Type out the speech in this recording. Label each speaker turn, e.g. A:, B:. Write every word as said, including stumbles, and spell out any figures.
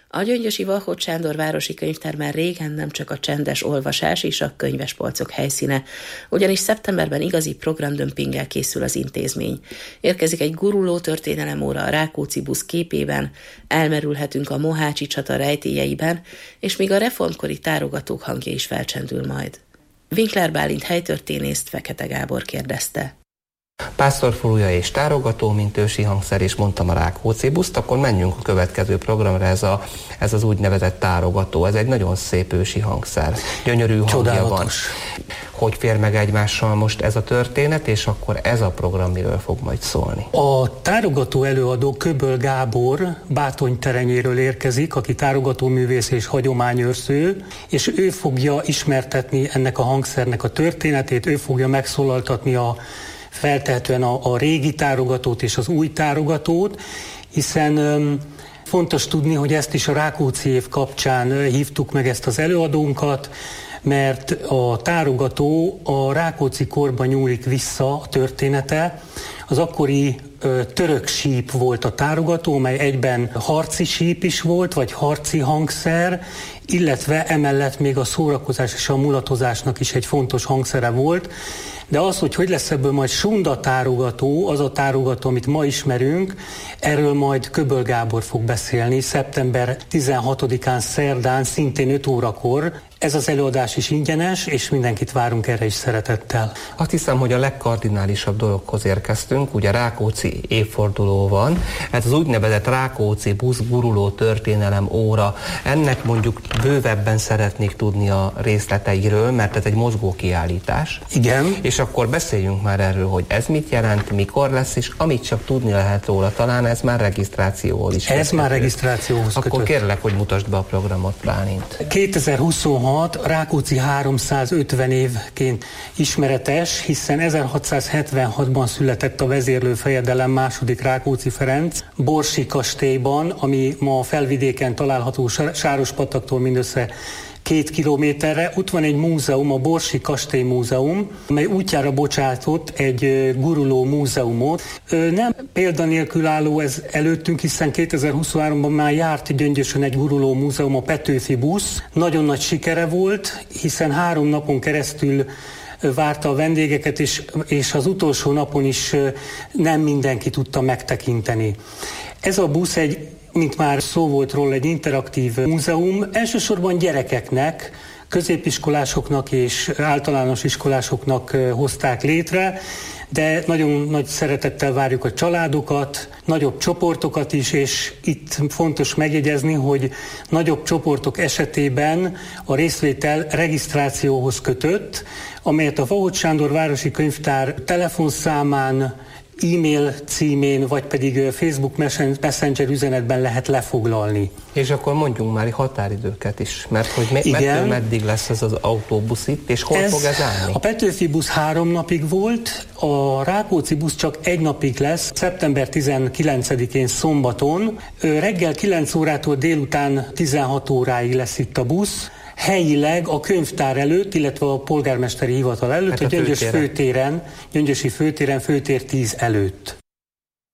A: A gyöngyösi Walcholt Sándor városi könyvtár már régen nem csak a csendes olvasás és a könyvespolcok helyszíne, ugyanis szeptemberben igazi programdömpinggel készül az intézmény. Érkezik egy guruló történelemóra a Rákóczi busz képében, elmerülhetünk a mohácsi csata rejtélyeiben, és még a reformkori tárogatók hangja is felcsendül majd. Winkler Bálint helytörténészt Fekete Gábor kérdezte.
B: Pásztorfaluja és tárogató, mint ősi hangszer, és mondtam a Rákóczi buszt, akkor menjünk a következő programra, ez, a, ez az úgynevezett tárogató. Ez egy nagyon szép ősi hangszer. Gyönyörű hangja van. Hogy fér meg egymással most ez a történet, és akkor ez a program miről fog majd szólni?
C: A tárogató előadó Köböl Gábor Bátonyterenyéről érkezik, aki tárogatóművész és hagyományőrző, és ő fogja ismertetni ennek a hangszernek a történetét, ő fogja megszólaltatni a feltehetően a, a régi tárogatót és az új tárogatót, hiszen öm, fontos tudni, hogy ezt is a Rákóczi év kapcsán hívtuk meg ezt az előadónkat, mert a tárogató a Rákóczi korba nyúlik vissza a története. Az akkori ö, török síp volt a tárogató, mely egyben harci síp is volt, vagy harci hangszer, illetve emellett még a szórakozás és a mulatozásnak is egy fontos hangszere volt. De az, hogy hogy lesz ebből majd sunda tárogató, az a tárogató, amit ma ismerünk, erről majd Köböl Gábor fog beszélni szeptember tizenhatodikán szerdán, szintén öt órakor. Ez az előadás is ingyenes, és mindenkit várunk erre is szeretettel.
B: Azt hiszem, hogy a legkardinálisabb dologhoz érkeztünk, ugye Rákóczi évforduló van, ez az úgynevezett Rákóczi busz guruló történelem óra. Ennek mondjuk bővebben szeretnék tudni a részleteiről, mert ez egy mozgó kiállítás.
C: Igen.
B: És akkor beszéljünk már erről, hogy ez mit jelent, mikor lesz, és amit csak tudni lehet róla, talán ez már regisztrációhoz is.
C: Ez köthető. Már regisztrációhoz
B: Akkor
C: kötött.
B: kérlek, hogy mutasd be a programot, Bálint.
C: kétezer-huszonhat Rákóczi háromszázötven évként ismeretes, hiszen ezerhatszázhetvenhatban született a vezérlőfejedelem második Rákóczi Ferenc Borsi kastélyban, ami ma a felvidéken található Sárospataktól mindössze két kilométerre. Ott van egy múzeum, a Borsi Kastély Múzeum, mely útjára bocsátott egy guruló múzeumot. Nem példanélkül álló ez előttünk, hiszen kétezer-huszonháromban már járt Gyöngyösön egy guruló múzeum, a Petőfi busz. Nagyon nagy sikere volt, hiszen három napon keresztül várta a vendégeket, és, és az utolsó napon is nem mindenki tudta megtekinteni. Ez a busz egy, mint már szó volt róla, egy interaktív múzeum, elsősorban gyerekeknek, középiskolásoknak és általános iskolásoknak hozták létre, de nagyon nagy szeretettel várjuk a családokat, nagyobb csoportokat is, és itt fontos megjegyezni, hogy nagyobb csoportok esetében a részvétel regisztrációhoz kötött, amelyet a Walcholt Sándor városi könyvtár telefonszámán, e-mail címén, vagy pedig Facebook Messenger üzenetben lehet lefoglalni.
B: És akkor mondjunk már határidőket is, mert hogy me- mettől meddig lesz ez az autóbusz itt, és hol ez, fog ez állni?
C: A Petőfi busz három napig volt, a Rákóczi busz csak egy napig lesz, szeptember tizenkilencedikén szombaton. Reggel kilenc órától délután tizenhat óráig lesz itt a busz. Helyileg a könyvtár előtt, illetve a polgármesteri hivatal előtt, hát a, a Gyöngyös főtéren, Gyöngyösi főtéren, főtér tíz előtt.